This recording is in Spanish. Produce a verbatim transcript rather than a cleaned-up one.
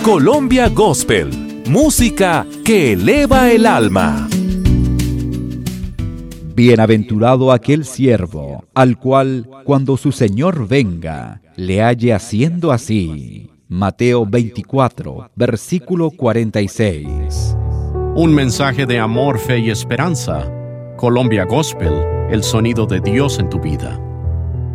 Colombia Gospel, música que eleva el alma. Bienaventurado aquel siervo, al cual, cuando su Señor venga, le halle haciendo así. Mateo veinticuatro, versículo cuarenta y seis. Un mensaje de amor, fe y esperanza. Colombia Gospel, el sonido de Dios en tu vida.